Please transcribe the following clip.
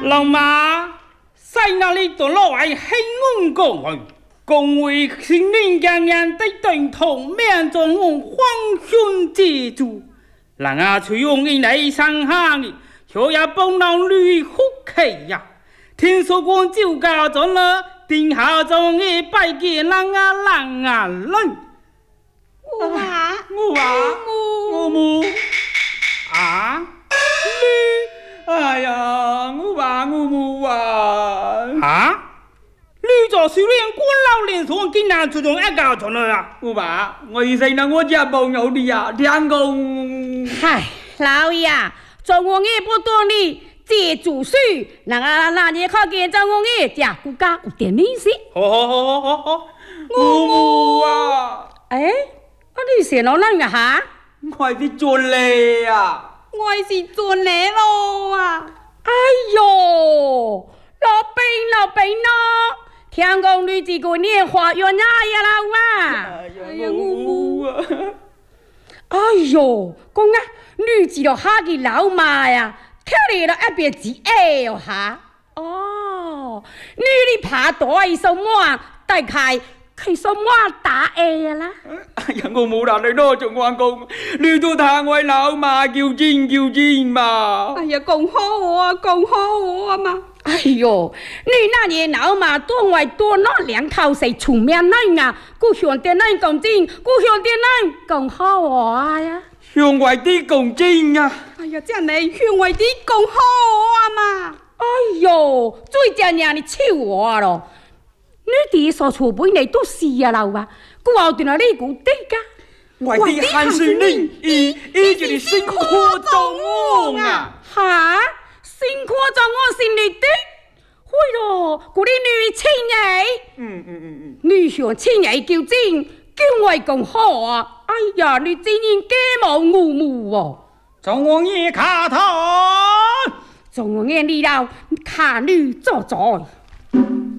老妈，在那里坐落来黑暗过去，恭维心灵强硬的对头，免中我荒凶之主。人啊，随用因来伤害你，却也帮人女福气呀。听说过酒家中了，定下中的拜见人啊人。 我爸， 我母啊，你，哎呀，我爸我母啊，你做修炼官老连锁，竟然注重一家出来啊！我爸，我以前那我家朋友的呀，天公。 嗨，老爷，做我也不多你。这主事，那你看见做我也家国家有点利息。 好，我母啊！ 哎。你是哪能呀哈？ 我是做嘞呀！ 我是做嘞咯啊！哎呦，老兵咯！听讲你这个年花园呀老啊！ 哎呀，我啊！ 哎呦，公啊，你知道哈个老妈呀？跳你了一边子哎哟哈！哦，你爬多一手么？大概。佢什麼打呀啦？ 哎呀，我冇拿你攞做關公，你都睇我老媽叫尖嘛！ 哎呀，講好我啊嘛！哎呦，你那年老媽多為多攞兩頭食出面嚟啊！กู向啲嚟講真，กู向啲嚟講好我呀！ 向為啲講真啊！ 哎呀，真係向為啲講好我啊嘛！哎呦，最正讓你笑我咯！你哋所儲本嚟都是啊老啊，กูเอา定係呢股的噶。 我啲漢水你，依住你辛苦做我啊！ 吓，辛苦做我是你的，會咯，嗰啲女青爺，女向青爺叫真，叫我講好啊！哎呀，你竟然假冒我母喎！ 做我嘢卡頭， 做我嘢你老卡女做。